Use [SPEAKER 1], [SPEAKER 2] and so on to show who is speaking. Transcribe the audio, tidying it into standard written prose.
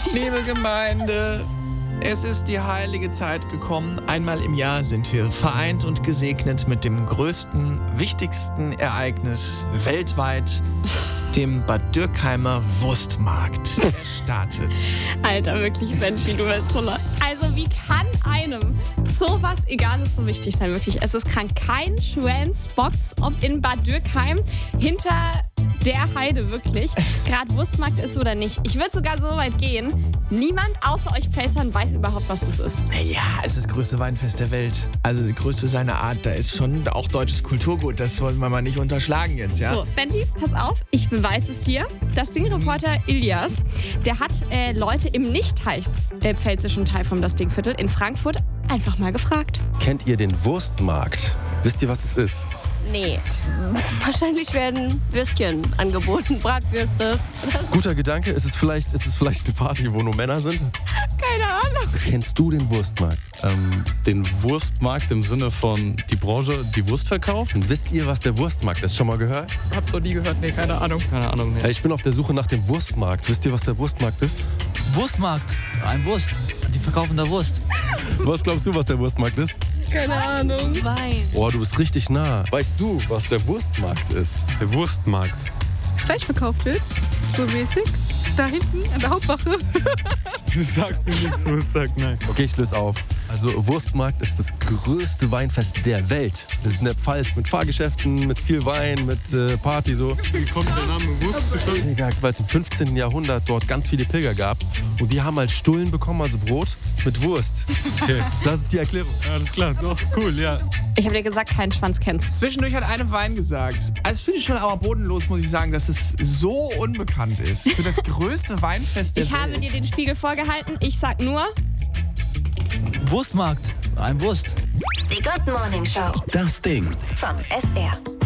[SPEAKER 1] Liebe Gemeinde, es ist die heilige Zeit gekommen. Einmal im Jahr sind wir vereint und gesegnet mit dem größten, wichtigsten Ereignis weltweit, dem Bad Dürkheimer Wurstmarkt. Er startet.
[SPEAKER 2] Alter, wirklich, Benji, du bist so leid. Also, wie kann einem sowas Egales so wichtig sein? Wirklich, es ist krank. Kein Schwanz bockt's, ob in Bad Dürkheim hinter der Heide wirklich gerade Wurstmarkt ist oder nicht. Ich würde sogar so weit gehen, niemand außer euch Pfälzern weiß überhaupt, was das ist.
[SPEAKER 1] Naja, es ist das größte Weinfest der Welt. Also das größte seiner Art. Da ist schon auch deutsches Kulturgut. Das wollen wir mal nicht unterschlagen jetzt, ja?
[SPEAKER 2] So, Benji, pass auf, ich beweise es dir. Das Ding-Reporter Ilias, der hat Leute im nicht pfälzischen Teil vom Das Dingviertel in Frankfurt einfach mal gefragt.
[SPEAKER 3] Kennt ihr den Wurstmarkt? Wisst ihr, was es ist?
[SPEAKER 4] Nee, wahrscheinlich werden Würstchen angeboten, Bratwürste.
[SPEAKER 3] Guter Gedanke. Ist es vielleicht eine Party, wo nur Männer sind?
[SPEAKER 2] Keine Ahnung.
[SPEAKER 3] Kennst du den Wurstmarkt?
[SPEAKER 5] Den Wurstmarkt im Sinne von die Branche, die Wurst verkauft?
[SPEAKER 3] Und wisst ihr, was der Wurstmarkt ist? Schon mal gehört?
[SPEAKER 1] Hab's noch nie gehört, nee, keine Ahnung.
[SPEAKER 5] Keine Ahnung, nee.
[SPEAKER 3] Ich bin auf der Suche nach dem Wurstmarkt. Wisst ihr, was der Wurstmarkt ist?
[SPEAKER 6] Wurstmarkt. Ein Wurst. Die verkaufen da Wurst.
[SPEAKER 3] Was glaubst du, was der Wurstmarkt ist?
[SPEAKER 2] Keine Ahnung.
[SPEAKER 4] Wein.
[SPEAKER 3] Oh, du bist richtig nah. Weißt du, was der Wurstmarkt ist?
[SPEAKER 5] Der Wurstmarkt.
[SPEAKER 7] Fleisch verkauft wird, so mäßig. Da hinten an der Hauptwache.
[SPEAKER 5] Sagt mir nichts, Wurst sagt nein.
[SPEAKER 3] Okay, ich löse auf. Also Wurstmarkt ist das größte Weinfest der Welt. Das ist in der Pfalz mit Fahrgeschäften, mit viel Wein, mit Party so.
[SPEAKER 5] Wie kommt der Name Wurst zustande?
[SPEAKER 3] Digga, weil es im 15. Jahrhundert dort ganz viele Pilger gab. Und die haben halt Stullen bekommen, also Brot mit Wurst.
[SPEAKER 5] Okay.
[SPEAKER 3] Das ist die Erklärung.
[SPEAKER 5] Ja, alles klar. Doch, cool, ja.
[SPEAKER 2] Ich habe dir gesagt, keinen Schwanz kennst.
[SPEAKER 1] Zwischendurch hat eine Wein gesagt. Also finde ich schon aber bodenlos, muss ich sagen, dass es so unbekannt ist. Für das größte Weinfest der
[SPEAKER 2] Ich
[SPEAKER 1] Welt.
[SPEAKER 2] habe dir den Spiegel vorgehalten. Ich sag nur...
[SPEAKER 6] Wurstmarkt. Ein Wurst.
[SPEAKER 8] Die Good Morning Show
[SPEAKER 9] Das Ding.
[SPEAKER 8] vom SR.